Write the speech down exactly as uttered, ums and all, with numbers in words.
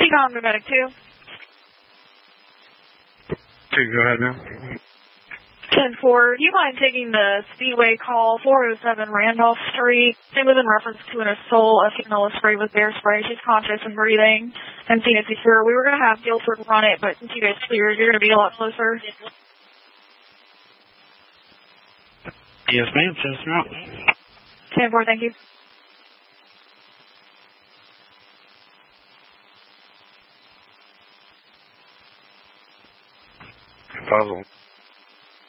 T-Com to Medic two. Two, go ahead now. ten four, do you mind taking the Speedway call four oh seven Randolph Street? It was in reference to an assault of canola spray with bear spray. She's conscious and breathing and seeing it's secure. We were going to have Guilford run it, but since you guys cleared, you're going to be a lot closer. Yes, ma'am. Just out. ten four, thank you. Puzzle.